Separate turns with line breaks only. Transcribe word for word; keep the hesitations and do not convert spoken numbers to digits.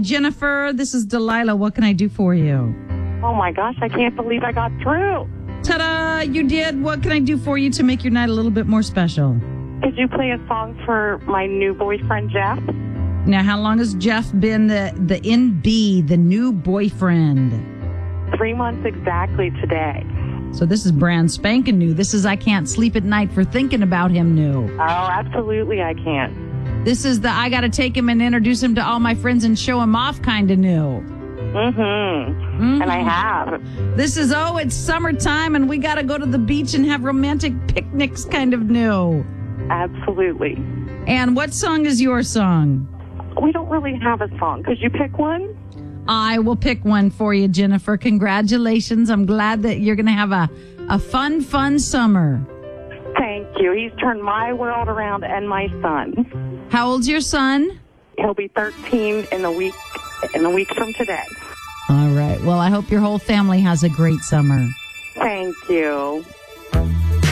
Jennifer. This is Delilah. What can I do for you?
Oh, my gosh. I can't believe I got through.
Ta-da! You did. What can I do for you to make your night a little bit more special?
Could you play a song for my new boyfriend, Jeff?
Now, how long has Jeff been the, the N B, the new boyfriend?
Three months exactly today.
So this is brand spanking new. This is I can't sleep at night for thinking about him new.
Oh, absolutely I can't.
This is the I got to take him and introduce him to all my friends and show him off kind of new.
Mm-hmm. mm-hmm. And I have.
This is, oh, it's summertime and we got to go to the beach and have romantic picnics kind of new.
Absolutely.
And what song is your song?
We don't really have a song. Could you pick one?
I will pick one for you, Jennifer. Congratulations. I'm glad that you're going to have a, a fun, fun summer.
Thank you. He's turned my world around and my son.
How old's your son?
He'll be thirteen in a week, in a week from today.
All right. Well, I hope your whole family has a great summer.
Thank you.